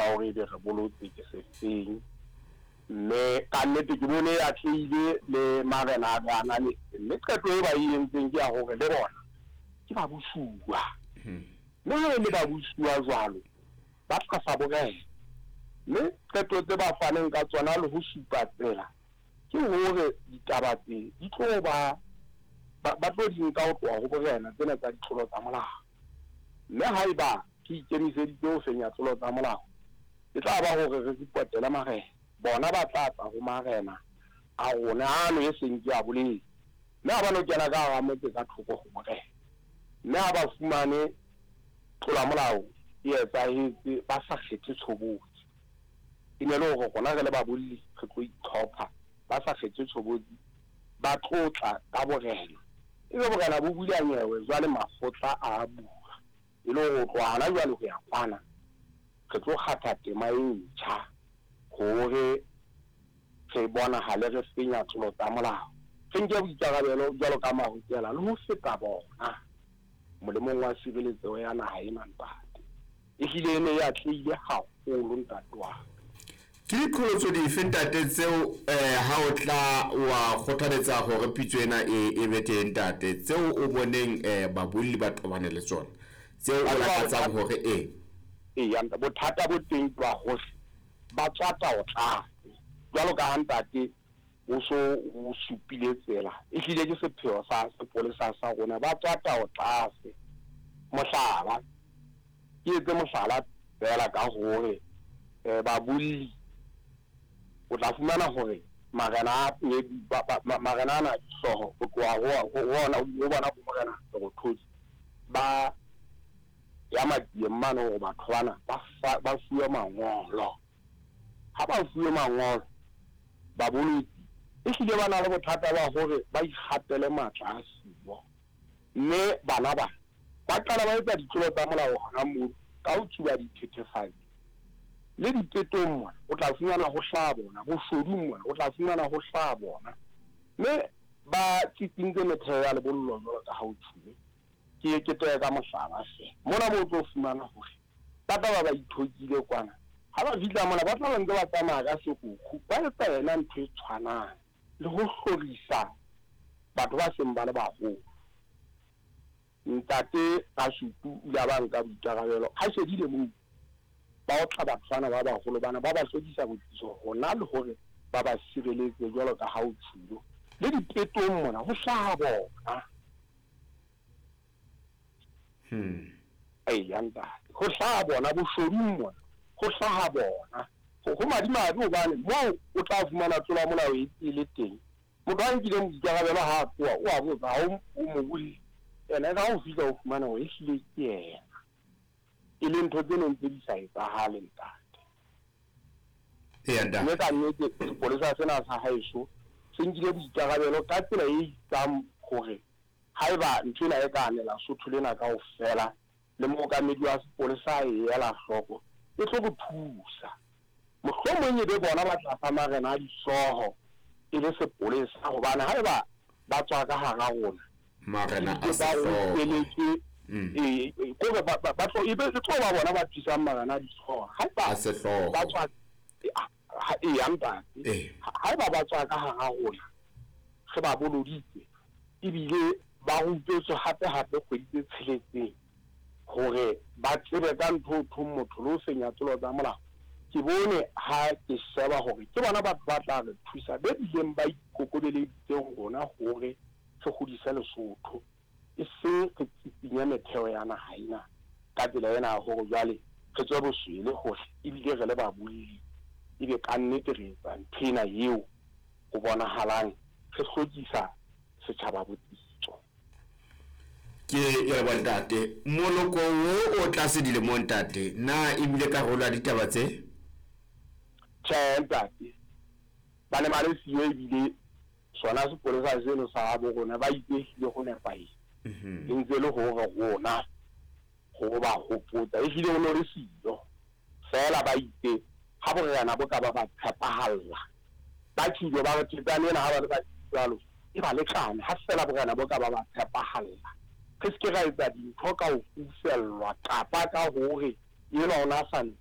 sa hore be re bolotse ke se feng mme ka nnete ke bone ya tlile le marena a ana le mme qeto e ba e entseng ke ya hore le bona ke ba bosua mme ha le ba bosua jwalo ba tlasa borena mme qeto tse ba faneng ka tsona le ho supa tsela ke hore ditaba tse di tlo ba tlo di nka ho tloha ho borena tsena tsa ditlolo tsa molao mme haeba ke ikemiseditse ho fenya tlolo tsa molao e tla ba hore re ipotele marena bona ba tla tsa ho marena a rona ano e seng ke a boleng mme ha ba no kena ka hara motse ka thoko ho morena mme ha ba fumane tlola molao e etsahetse ba sa kgethe tshobotsi e ne le hore rona re le babolli re tlo itlhopha ba sa kgethe tshobotsi ba tlotla ka borena ebe borena bo bula nyewe jwale mafotla a bua e le ho tloha hana jwale ho ya kwana re tlo kgatha tema e ntjha hore re bona hale re fenya tlolo tsa molao re nke boikarabelo jwalo ka mahokela le ho feta bona molemong wa sireletseho ya naha ena ntate ehlile ne ya tlile haholo ntate wa ke diqholotso dife ntate tseo ha o tla wa kgothaletsa hore pitso ena e be teng ntate tseo o boneng babolli ba tobane le tsona tseo o lakatsang hore yanta bothata bo teng ba hore ba tswata o tlase jwalo ka ntate o so o supile tsela ehlile ke sepheo sa sepolesa sa rona ba tswata o tlase mohlala ke etse mohlala fela ka hore babolli o tla fumana hore marena ana hloho ho tloha ho ona ho bona ho morena go thotse ba ya madieng mane hore batho bana ba fuwe mangolo ha ba fuwe mangolo ba bolotsi ehlile ba na le bothata ba hore ba ikgatele matla a sibo mme bana ba qala ba etsa ditlolo tsa molao hona moo ka ho tsuba dithethefatsi le ditetong mona o tla fumana ho hlaha bona boshodung mona o tla fumana ho hlaha bona mme ba tsitsintse metheo ya lebollo jwalo ka ha o tshube ke ekete ka mohlala se mona mo tlo fumana hore ba ithokile kwana ha ba fihla mona ba tla ntse ba tsamaya ka sekukhu ba etsa yena ntho e tshwanang le ho hlorisa batho ba seng ba le baholo ntate a shutu ya ba nka boikarabelo ha se di le moo ba o tla batho bana ba baholo bana ba ba hlokisa botsiso hona le hore ba ba sireletse jwalo ka ha o tshulo le dipetong mona ho hlaha bona yanta ho hlaha bona boshodung mona ho hlaha bona ho madimabe hobane moo o tla fumana tlola molao e le teng motho a nkile boikarabelo ha a tloha o a botsa ha o mo bulle ene ka ho fihla o fumana ho ehlile ke yena e le ntho tse neng tse di sa etsahale ntate mme ka nnete sepolesa sena sa haeso se nkile boikarabelo ka tsela e itsang hore haeba ntho ena e ka anela sotho lena ka ofela le mookamedi wa sepolesa e ela hloko e tlo go thusa mohlomong e be bona ba tla fa marena a dihlooho e le sepolesa hobane haeba ba tswa ka hara rona marena a sehlooho kore ba tlo e be tlo ba bona ba tlisang marena a dihlooho haeba ba tswa haeba ba tswa ka hara rona ge ba boloditse ebile ba rupetswe hape kgwedi tse tsheletseng hore ba tsebe ka ntho motho lo senya tlolo tsa molao ke bone ha ke sheba hore ke bona batho ba tla re thusa be dileng ba ikokobeleditseng rona hore se godisa Lesotho e se re tsitsinya metheo ya naha ena ka tsela ena hore jwale re tswe boswele hore ebile re le babolli ebe ka nnete re etsa nthena eo go bonahalang re hlokisa setjhaba botsitso ke ya ba ntate moloko o tlase dilemo ntate na ebile ka rola ditaba tse ntate ba ne ba le siyo ebile sona sepolesa seno sa bo rona ba ipehile go nepaetse e ntse le hore rona go ba hopotsa ehlile o no re siyo fela ba itse ha borena bo ka ba tshepahalla ba tshilo ba re tsane ena ha ba le ba tsalo e ba lekane ha fela borena bo ka ba tshepahalla ke se ke ra etsa dintho ka ho fufellwa kapa ka hore e lona sa